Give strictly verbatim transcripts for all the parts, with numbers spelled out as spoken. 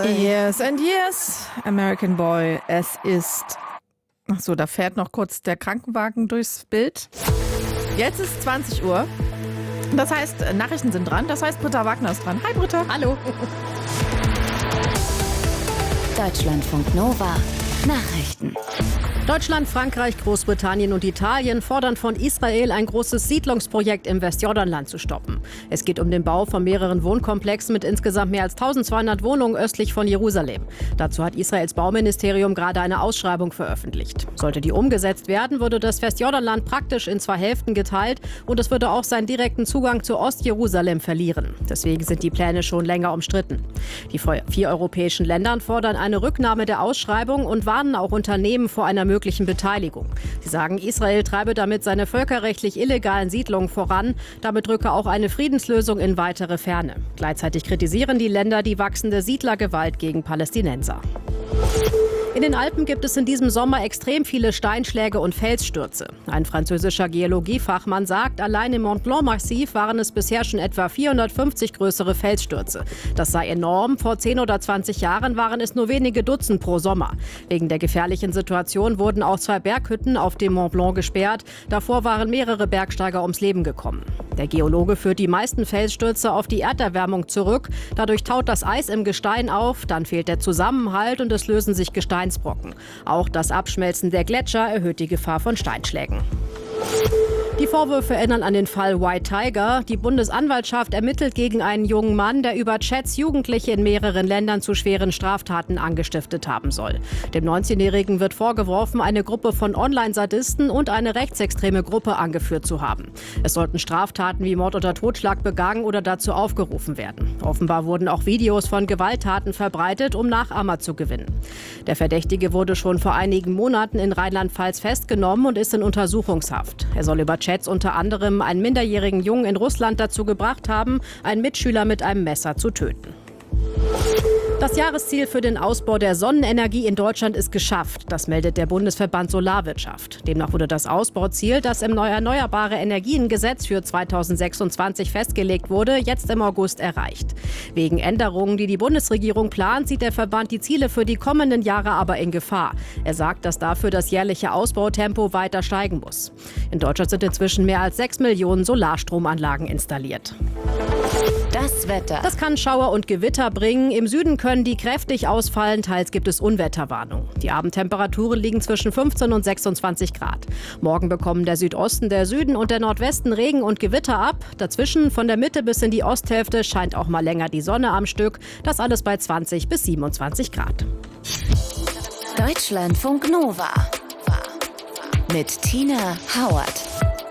Years and years, American Boy. Es ist... Ach so, da fährt noch kurz der Krankenwagen durchs Bild. Jetzt ist zwanzig Uhr. Das heißt, Nachrichten sind dran. Das heißt, Britta Wagner ist dran. Hi, Britta. Hallo. Deutschlandfunk Nova. Nachrichten. Deutschland, Frankreich, Großbritannien und Italien fordern von Israel, ein großes Siedlungsprojekt im Westjordanland zu stoppen. Es geht um den Bau von mehreren Wohnkomplexen mit insgesamt mehr als eintausendzweihundert Wohnungen östlich von Jerusalem. Dazu hat Israels Bauministerium gerade eine Ausschreibung veröffentlicht. Sollte die umgesetzt werden, würde das Westjordanland praktisch in zwei Hälften geteilt und es würde auch seinen direkten Zugang zu Ostjerusalem verlieren. Deswegen sind die Pläne schon länger umstritten. Die vier europäischen Länder fordern eine Rücknahme der Ausschreibung und warnen auch Unternehmen vor einer möglichen Beteiligung. Sie sagen, Israel treibe damit seine völkerrechtlich illegalen Siedlungen voran. Damit rücke auch eine Friedenslösung in weitere Ferne. Gleichzeitig kritisieren die Länder die wachsende Siedlergewalt gegen Palästinenser. In den Alpen gibt es in diesem Sommer extrem viele Steinschläge und Felsstürze. Ein französischer Geologiefachmann sagt, allein im Mont Blanc-Massiv waren es bisher schon etwa vierhundertfünfzig größere Felsstürze. Das sei enorm. Vor zehn oder zwanzig Jahren waren es nur wenige Dutzend pro Sommer. Wegen der gefährlichen Situation wurden auch zwei Berghütten auf dem Mont Blanc gesperrt. Davor waren mehrere Bergsteiger ums Leben gekommen. Der Geologe führt die meisten Felsstürze auf die Erderwärmung zurück. Dadurch taut das Eis im Gestein auf, dann fehlt der Zusammenhalt und es lösen sich Gesteinsbrocken. Auch das Abschmelzen der Gletscher erhöht die Gefahr von Steinschlägen. Die Vorwürfe erinnern an den Fall White Tiger. Die Bundesanwaltschaft ermittelt gegen einen jungen Mann, der über Chats Jugendliche in mehreren Ländern zu schweren Straftaten angestiftet haben soll. Dem neunzehnjährigen wird vorgeworfen, eine Gruppe von Online-Sadisten und eine rechtsextreme Gruppe angeführt zu haben. Es sollten Straftaten wie Mord oder Totschlag begangen oder dazu aufgerufen werden. Offenbar wurden auch Videos von Gewalttaten verbreitet, um Nachahmer zu gewinnen. Der Verdächtige wurde schon vor einigen Monaten in Rheinland-Pfalz festgenommen und ist in Untersuchungshaft. Er soll über Chats unter anderem einen minderjährigen Jungen in Russland dazu gebracht haben, einen Mitschüler mit einem Messer zu töten. Das Jahresziel für den Ausbau der Sonnenenergie in Deutschland ist geschafft. Das meldet der Bundesverband Solarwirtschaft. Demnach wurde das Ausbauziel, das im Erneuerbare Energien-Gesetz für zweitausendsechsundzwanzig festgelegt wurde, jetzt im August erreicht. Wegen Änderungen, die die Bundesregierung plant, sieht der Verband die Ziele für die kommenden Jahre aber in Gefahr. Er sagt, dass dafür das jährliche Ausbautempo weiter steigen muss. In Deutschland sind inzwischen mehr als sechs Millionen Solarstromanlagen installiert. Das Wetter. Das kann Schauer und Gewitter bringen. Im Süden können die kräftig ausfallen, teils gibt es Unwetterwarnung. Die Abendtemperaturen liegen zwischen fünfzehn und sechsundzwanzig Grad. Morgen bekommen der Südosten, der Süden und der Nordwesten Regen und Gewitter ab. Dazwischen von der Mitte bis in die Osthälfte scheint auch mal länger die Sonne am Stück. Das alles bei zwanzig bis siebenundzwanzig Grad. Deutschlandfunk Nova. Mit Tina Howard.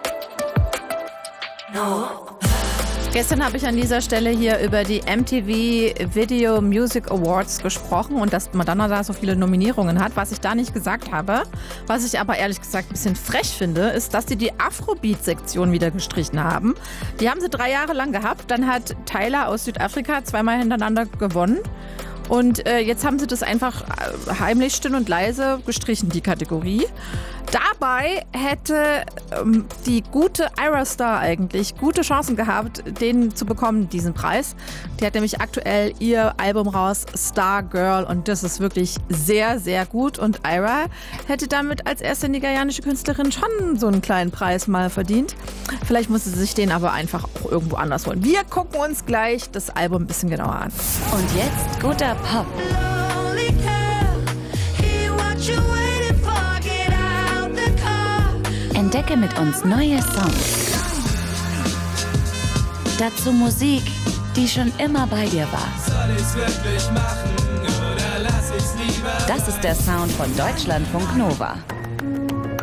No. Gestern habe ich an dieser Stelle hier über die M T V Video Music Awards gesprochen und dass Madonna da so viele Nominierungen hat. Was ich da nicht gesagt habe, was ich aber ehrlich gesagt ein bisschen frech finde, ist, dass sie die Afrobeat-Sektion wieder gestrichen haben. Die haben sie drei Jahre lang gehabt. Dann hat Tyler aus Südafrika zweimal hintereinander gewonnen. Und äh, jetzt haben sie das einfach heimlich, still und leise gestrichen, die Kategorie. Dabei hätte ähm, die gute Ira Star eigentlich gute Chancen gehabt, den zu bekommen, diesen Preis. Die hat nämlich aktuell ihr Album raus, Star Girl, und das ist wirklich sehr, sehr gut. Und Ira hätte damit als erste nigerianische Künstlerin schon so einen kleinen Preis mal verdient. Vielleicht muss sie sich den aber einfach auch irgendwo anders holen. Wir gucken uns gleich das Album ein bisschen genauer an. Und jetzt guter Pop. Entdecke mit uns neue Songs. Dazu Musik, die schon immer bei dir war. Soll ich's wirklich machen oder lass ich's lieber? Das ist der Sound von Deutschlandfunk Nova.